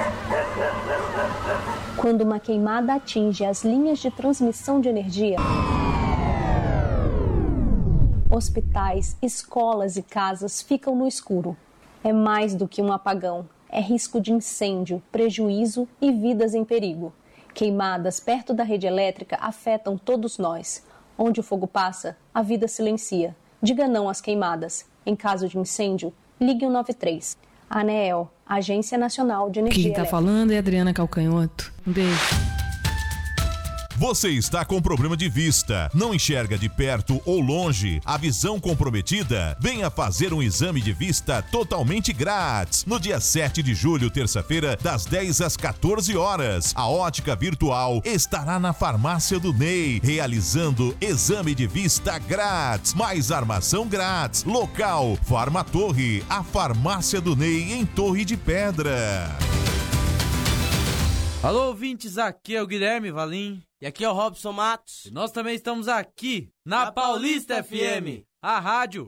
Quando uma queimada atinge as linhas de transmissão de energia, hospitais, escolas e casas ficam no escuro. É mais do que um apagão. É risco de incêndio, prejuízo e vidas em perigo. Queimadas perto da rede elétrica afetam todos nós. Onde o fogo passa, a vida silencia. Diga não às queimadas. Em caso de incêndio, ligue 193. ANEEL, Agência Nacional de Energia Elétrica. Quem tá falando é Adriana Calcanhoto. Um beijo. Você está com problema de vista, não enxerga de perto ou longe, a visão comprometida? Venha fazer um exame de vista totalmente grátis. No dia 7 de julho, terça-feira, das 10 às 14 horas. A ótica virtual estará na farmácia do Ney, realizando exame de vista grátis, mais armação grátis. Local, Farma Torre, a farmácia do Ney em Torre de Pedra. Alô, ouvintes, aqui é o Guilherme Valim. E aqui é o Robson Matos. E nós também estamos aqui na Paulista FM, a rádio